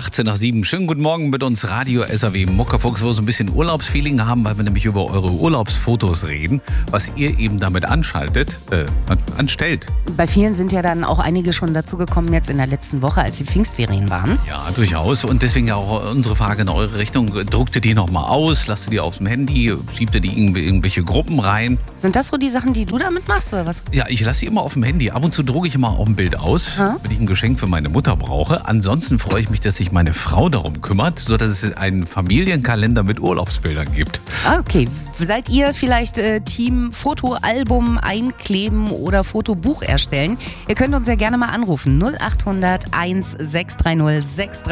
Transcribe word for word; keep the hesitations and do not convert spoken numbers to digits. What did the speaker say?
achtzehn nach sieben. Schönen guten Morgen mit uns Radio S A W Muckerfuchs, wo wir so ein bisschen Urlaubsfeeling haben, weil wir nämlich über eure Urlaubsfotos reden, was ihr eben damit anschaltet, äh, anstellt. Bei vielen sind ja dann auch einige schon dazugekommen jetzt in der letzten Woche, als die Pfingstferien waren. Ja, durchaus. Und deswegen ja auch unsere Frage in eure Richtung. Druckt ihr die nochmal aus? Lasst ihr die auf dem Handy? Schiebt ihr die in irgendwelche Gruppen rein? Sind das so die Sachen, die du damit machst, oder was? Ja, ich lasse die immer auf dem Handy. Ab und zu drucke ich immer auf ein Bild aus, ha? wenn ich ein Geschenk für meine Mutter brauche. Ansonsten freue ich mich, dass sich meine Frau darum kümmert, sodass es einen Familienkalender mit Urlaubsbildern gibt. Ah, okay. Seid ihr vielleicht äh, Team Fotoalbum einkleben oder Fotobuch erstellen? Ihr könnt uns ja gerne mal anrufen. null acht hundert eins sechs drei null sechs drei